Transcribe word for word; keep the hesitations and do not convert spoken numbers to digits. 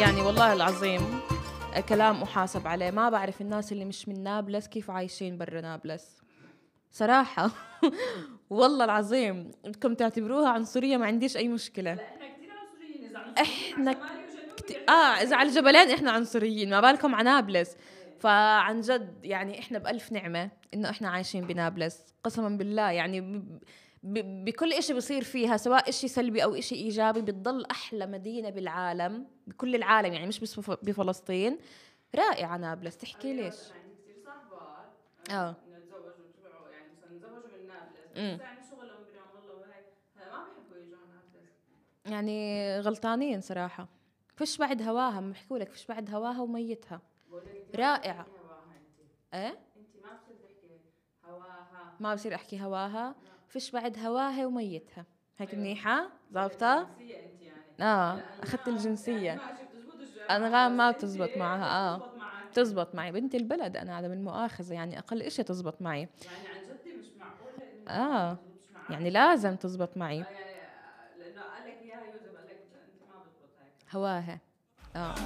يعني والله العظيم كلام أُحاسب عليه، ما بعرف الناس اللي مش من نابلس كيف عايشين برّا نابلس، صراحة والله العظيم بدكم تعتبروها عنصرية ما عنديش أي مشكلة. لأ إحنا كتير عنصريين، إذا عنصريين على إحنا شمالي وجنوبي كت إحنا آه، إذا على عنصريين. الجبلين إحنا عنصريين، ما بالكم على نابلس. إيه. فعن جد يعني إحنا بألف نعمة إنه إحنا عايشين بنابلس، قسمًا بالله يعني ب ب بكل إشي بيصير فيها سواء إشي سلبي أو إشي إيجابي بتضل أحلى مدينة بالعالم، بكل العالم يعني مش بس بف بفلسطين، رائعة نابلس تحكي أيوه، ليش. أنا عندي كتير صاحبات آه. آآ إنه تزوجوا وطلعوا يعني مثلًا تزوجوا من نابلس، بس إمم. هسه يعني شغلهم برام الله وهيك، ما بيحبوا ييجوا على نابلس. يعني غلطانين صراحة، فيش بعد هواها، أمّا بيحكوا لك فيش بعد هواها وميتها، باقول لِك أنتِ ما بتصيري رائعة. تحكي هواها أنتِ، إيه؟ أنتِ ما بتصيري تحكي هواها. ما بصير أحكي هواها، لأ. فيش بعد هواها وميتها، هيك أيوه. منيحة؟ باقول لِك ضابطة؟ الجنسية أنتِ يعني. آه، هلأ أخدت أنغام يعني الجنسية. ماشي بتزبط الجمال، أنغام بس ما أنتِ بتزبط معها مش آه، بتزبط معاكِ. بتزبط معي بنت البلد أنا عدم المؤاخذة يعني أقل إشي تزبط معي. يعني عن جدّي مش معقول إنه ما آه، تزبطش يعني معاكِ. لازم تزبط معي. آه يعني لإنه قال لك إياها يوسف قال لك أنتِ ما بزبط هيك. هواها. آه.